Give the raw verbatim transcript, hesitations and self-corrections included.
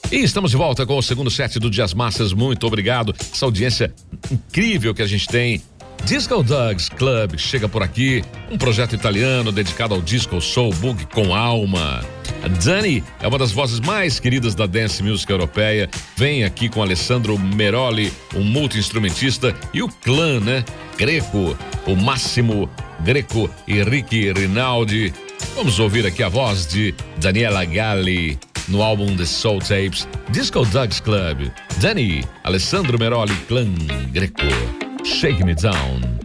E estamos de volta com o segundo set do Dias Massas. Muito obrigado. Essa audiência incrível que a gente tem. Disco Dogs Club chega por aqui, um projeto italiano dedicado ao disco soul boogie com alma. A Dani é uma das vozes mais queridas da dance music europeia. Vem aqui com Alessandro Meroli, um multi-instrumentista, e o clã, né? Greco, o Máximo Greco e Ricky Rinaldi. Vamos ouvir aqui a voz de Daniela Galli no álbum The Soul Tapes, Disco Dogs Club. Dani, Alessandro Meroli, clã Greco. Shake Me Down.